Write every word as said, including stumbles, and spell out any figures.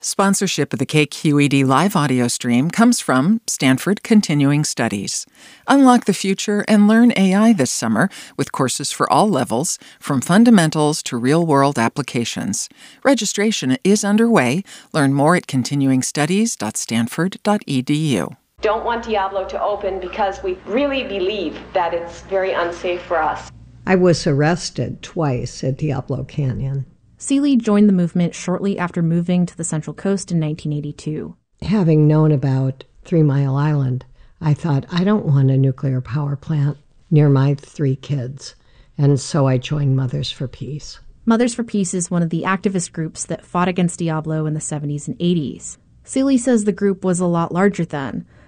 Sponsorship of the K Q E D live audio stream comes from Stanford Continuing Studies. Unlock the future and learn A I this summer with courses for all levels, from fundamentals to real-world applications. Registration is underway. Learn more at continuing studies dot stanford dot e d u. Don't want Diablo to open because we really believe that it's very unsafe for us. I was arrested twice at Diablo Canyon. Seeley joined the movement shortly after moving to the Central Coast in nineteen eighty-two. Having known about Three Mile Island, I thought, I don't want a nuclear power plant near my three kids. And so I joined Mothers for Peace. Mothers for Peace is one of the activist groups that fought against Diablo in the seventies and eighties. Seeley says the group was a lot larger then,